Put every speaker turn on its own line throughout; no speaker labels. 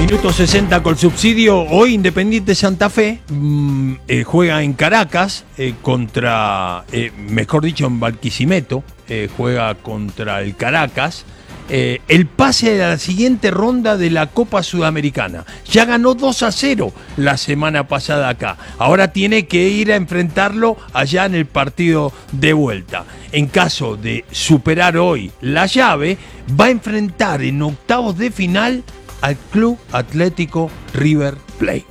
Minuto 60 con subsidio. Hoy Independiente Santa Fe juega en Caracas contra, mejor dicho, en Barquisimeto, juega contra el Caracas. El pase a la siguiente ronda de la Copa Sudamericana. Ya ganó 2-0 la semana pasada acá. Ahora tiene que ir a enfrentarlo allá en el partido de vuelta. En caso de superar hoy la llave, va a enfrentar en octavos de final al Club Atlético River Plate.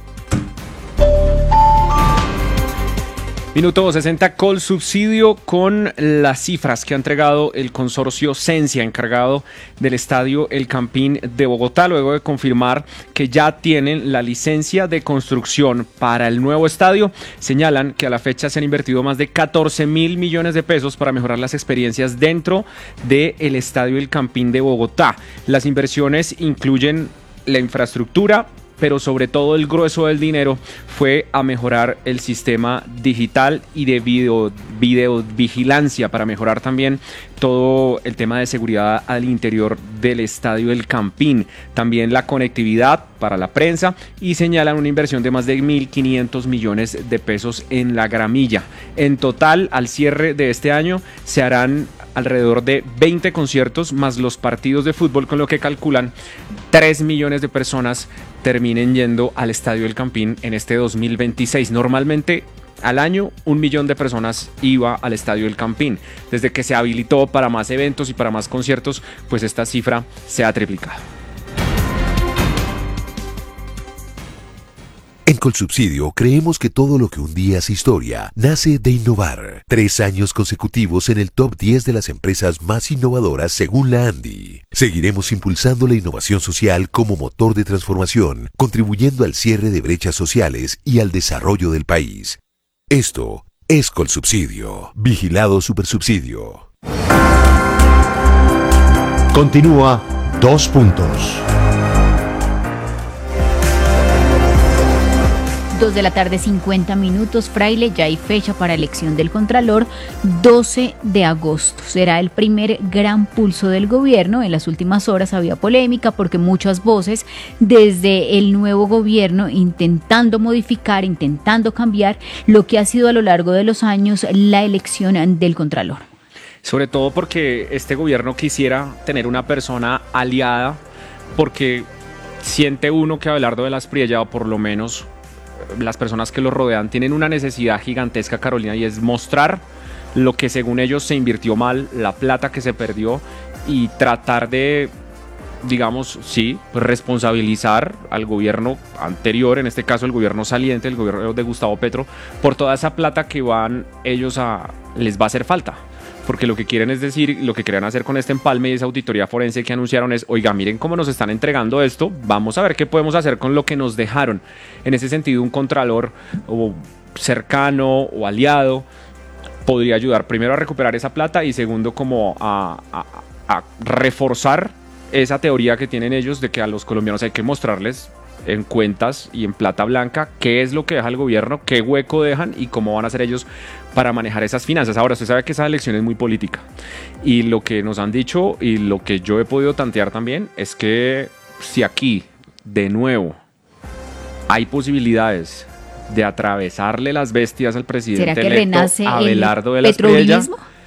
Minuto 60 con subsidio, con las cifras que ha entregado el consorcio Sensia, encargado del estadio El Campín de Bogotá, luego de confirmar que ya tienen la licencia de construcción para el nuevo estadio. Señalan que a la fecha se han invertido más de 14.000 millones de pesos para mejorar las experiencias dentro del estadio El Campín de Bogotá. Las inversiones incluyen la infraestructura, pero sobre todo el grueso del dinero fue a mejorar el sistema digital y de videovigilancia, para mejorar también todo el tema de seguridad al interior del estadio El Campín, también la conectividad para la prensa, y señalan una inversión de más de 1.500 millones de pesos en la gramilla. En total, al cierre de este año se harán alrededor de 20 conciertos más los partidos de fútbol, con lo que calculan 3 millones de personas terminen yendo al estadio El Campín en este 2026. Normalmente al año 1 millón de personas iba al estadio El Campín. Desde que se habilitó para más eventos y para más conciertos, pues esta cifra se ha triplicado.
En Colsubsidio creemos que todo lo que un día es historia nace de innovar. 3 años consecutivos en el top 10 de las empresas más innovadoras según la ANDI. Seguiremos impulsando la innovación social como motor de transformación, contribuyendo al cierre de brechas sociales y al desarrollo del país. Esto es Colsubsidio. Vigilado Supersubsidio.
Continúa 2 puntos.
2 de la tarde, 50 minutos. Fraile, ya hay fecha para elección del Contralor, 12 de agosto. Será el primer gran pulso del gobierno. En las últimas horas había polémica porque muchas voces desde el nuevo gobierno intentando modificar, intentando cambiar lo que ha sido a lo largo de los años la elección del Contralor.
Sobre todo porque este gobierno quisiera tener una persona aliada, porque siente uno que Abelardo de la Espriella, o por lo menos las personas que lo rodean, tienen una necesidad gigantesca, Carolina, y es mostrar lo que según ellos se invirtió mal, la plata que se perdió, y tratar de, digamos, sí, responsabilizar al gobierno anterior, en este caso el gobierno saliente, el gobierno de Gustavo Petro, por toda esa plata que les va a hacer falta. Porque lo que quieren es decir, lo que querían hacer con este empalme y esa auditoría forense que anunciaron es: oiga, miren cómo nos están entregando esto, vamos a ver qué podemos hacer con lo que nos dejaron. En ese sentido, un contralor o cercano o aliado podría ayudar primero a recuperar esa plata, y segundo, como a reforzar esa teoría que tienen ellos de que a los colombianos hay que mostrarles en cuentas y en plata blanca qué es lo que deja el gobierno, qué hueco dejan y cómo van a hacer ellos para manejar esas finanzas. Ahora, usted sabe que esa elección es muy política, y lo que nos han dicho y lo que yo he podido tantear también es que si aquí de nuevo hay posibilidades de atravesarle las bestias al presidente electo Abelardo de la Espriella,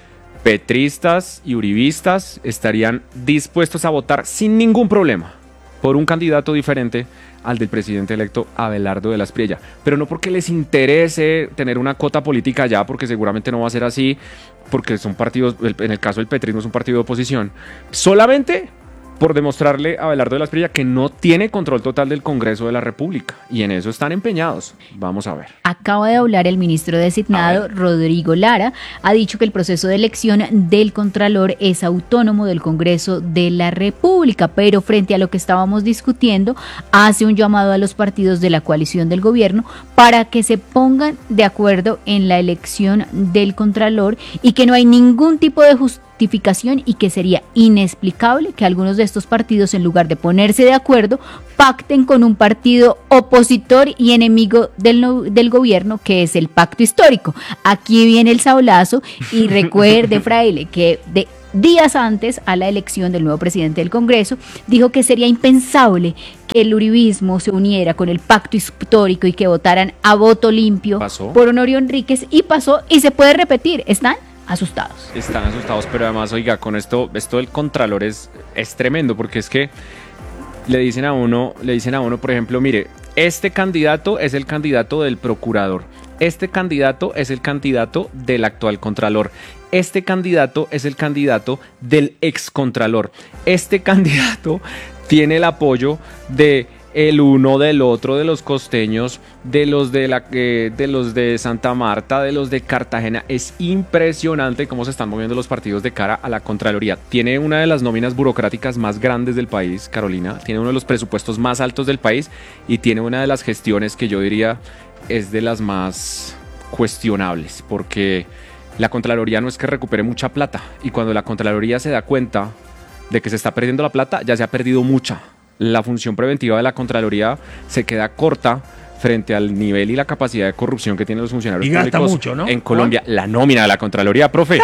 petristas y uribistas estarían dispuestos a votar sin ningún problema por un candidato diferente al del presidente electo Abelardo de la Espriella, pero no porque les interese tener una cuota política allá, porque seguramente no va a ser así, porque son partidos, en el caso del petrismo es un partido de oposición, solamente por demostrarle a Abelardo de la Espriella que no tiene control total del Congreso de la República, y en eso están empeñados. Vamos a ver.
Acaba de hablar el ministro designado, Rodrigo Lara. Ha dicho que el proceso de elección del Contralor es autónomo del Congreso de la República, pero frente a lo que estábamos discutiendo, hace un llamado a los partidos de la coalición del gobierno para que se pongan de acuerdo en la elección del Contralor, y que no hay ningún tipo de justificación y que sería inexplicable que algunos de estos partidos, en lugar de ponerse de acuerdo, pacten con un partido opositor y enemigo del gobierno, que es el Pacto Histórico. Aquí viene el sablazo, y recuerde, Fraile, que días antes a la elección del nuevo presidente del Congreso, dijo que sería impensable que el uribismo se uniera con el pacto histórico y que votaran a voto limpio por Honorio Enríquez, y pasó, y se puede repetir. Están asustados.
Están asustados, pero además, oiga, con esto del Contralor es tremendo, porque es que le dicen a uno, por ejemplo, mire, este candidato es el candidato del procurador, este candidato es el candidato del actual Contralor, este candidato es el candidato del excontralor, este candidato tiene el apoyo de el uno, del otro, de los costeños, de los de Santa Marta, de los de Cartagena. Es impresionante cómo se están moviendo los partidos de cara a la Contraloría. Tiene una de las nóminas burocráticas más grandes del país, Carolina, tiene uno de los presupuestos más altos del país y tiene una de las gestiones que yo diría es de las más cuestionables, porque la Contraloría no es que recupere mucha plata, y cuando la Contraloría se da cuenta de que se está perdiendo la plata, ya se ha perdido mucha. La función preventiva de la Contraloría se queda corta frente al nivel y la capacidad de corrupción que tienen los funcionarios públicos
mucho, ¿no?
en Colombia. La nómina de la Contraloría, profe.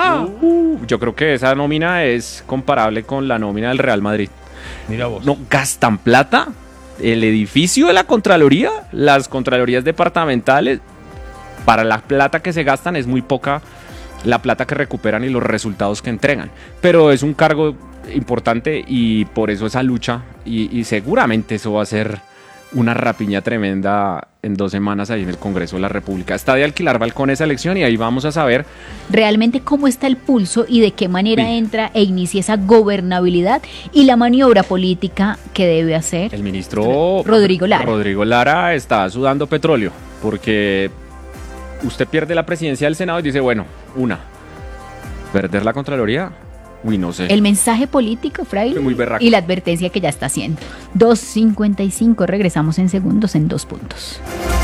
Yo creo que esa nómina es comparable con la nómina del Real Madrid.
Mira vos.
No gastan plata. El edificio de la Contraloría, las Contralorías departamentales, para la plata que se gastan es muy poca la plata que recuperan y los resultados que entregan. Pero es un cargo importante y por eso esa lucha, y seguramente eso va a ser una rapiña tremenda en 2 semanas ahí en el Congreso de la República. Está de alquilar balcón esa elección y ahí vamos a saber
realmente cómo está el pulso y de qué manera entra e inicia esa gobernabilidad y la maniobra política que debe hacer
el ministro
Rodrigo Lara.
Rodrigo Lara está sudando petróleo, porque usted pierde la presidencia del Senado y dice, bueno, perder la Contraloría. Uy, no sé.
El mensaje político, Fraile,
muy berraco,
y la advertencia que ya está haciendo. 2:55, regresamos en segundos en 2 puntos.